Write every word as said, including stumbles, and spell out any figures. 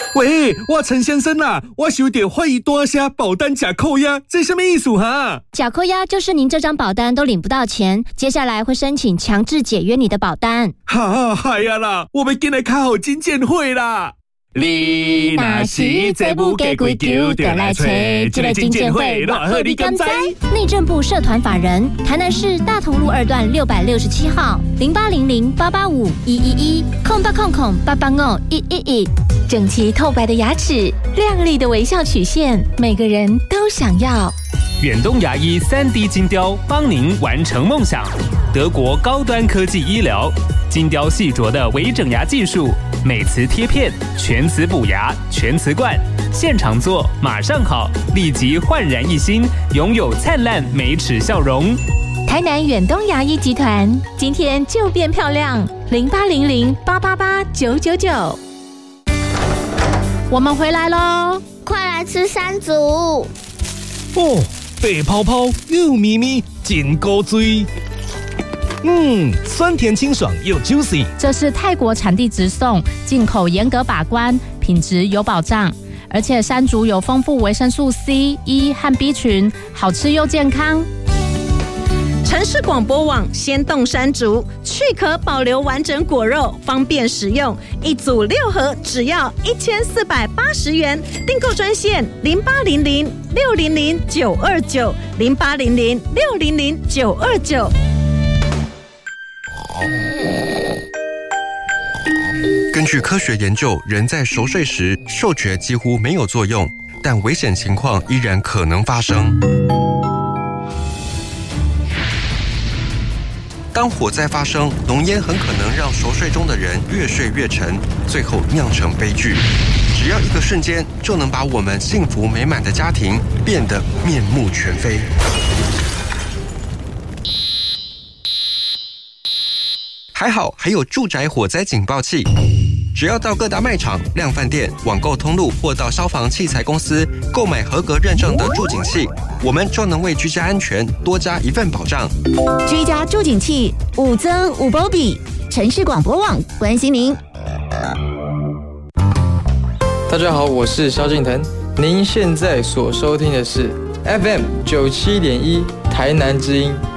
喂，我陈先生啦，我想要欢迎多下保单假扣押，这什么意思哈？ 假扣押就是您这张保单都领不到钱，接下来会申请强制解约你的保单。 哈，嗨呀啦，我们今日开好金鉴会啦。你若是这不给归咎，就来找这个金鉴会，偌好你敢知？ 内政部社团法人，台南市大同路二段六百六十七号，零八零零八八五一一一，空八空空八八五一一一。整齐透白的牙齿，亮丽的微笑曲线，每个人都想要。 远东牙医 三 D 金雕帮您完成梦想，德国高端科技医疗，金雕细琢的微整牙技术，美瓷贴片，全瓷补牙，全瓷冠，现场做马上好，立即焕然一新，拥有灿烂美齿笑容。 台南远东牙医集团，今天就变漂亮，零八零零八八八九九九。 我们回来咯， 快来吃山竹哦，白泡泡又咪咪，真够醉。嗯，酸甜清爽又 juicy。 这是泰国产地直送，进口严格把关，品质有保障。而且山竹有丰富维生素 C、E 和 B 群，好吃又健康。 城市广播网鲜冻山竹，去壳保留完整果肉，方便食用。一组六盒，只要一千四百八十元。订购专线零八零零六零零九二九零八零零六零零九二九。 根据科学研究，人在熟睡时嗅觉几乎没有作用，但危险情况依然可能发生。当火灾发生，浓烟很可能让熟睡中的人越睡越沉，最后酿成悲剧。只要一个瞬间，就能把我们幸福美满的家庭变得面目全非。还好还有住宅火灾警报器，只要到各大卖场、量贩店、网购通路或到消防器材公司购买合格认证的住警器，我们就能为居家安全多加一份保障。 居家住警器，五增五波比。城市广播网关心您。 大家好，我是萧敬腾，您现在所收听的是 F M 九七点一台南之音。